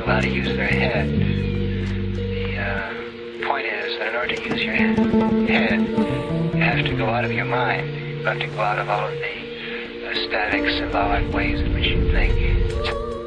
how to use their head. The point is that in order to use your head, you have to go out of your mind. You have to go out of all of the static, symbolic ways in which you think.